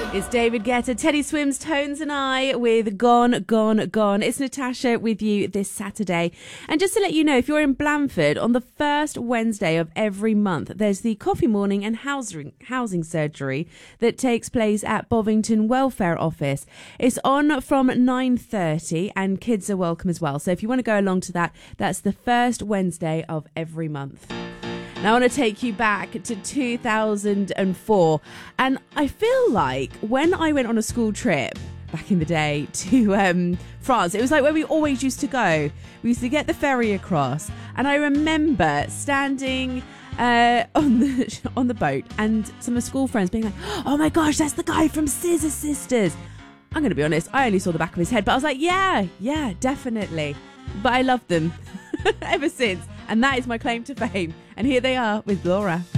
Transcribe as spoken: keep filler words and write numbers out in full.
It's David Guetta, Teddy Swims, Tones and I with Gone, Gone, Gone. It's Natasha with you this Saturday. And just to let you know, if you're in Blandford, on the first Wednesday of every month, there's the coffee morning and housing, housing surgery that takes place at Bovington Welfare Office. It's on from nine thirty and kids are welcome as well. So if you want to go along to that, that's the first Wednesday of every month. Now, I want to take you back to two thousand four. And I feel like when I went on a school trip back in the day to um, France, it was like where we always used to go. We used to get the ferry across. And I remember standing uh, on the on the boat and some of school friends being like, oh my gosh, that's the guy from Scissor Sisters. I'm going to be honest, I only saw the back of his head. But I was like, yeah, yeah, definitely. But I loved them ever since. And that is my claim to fame. And here they are with Laura.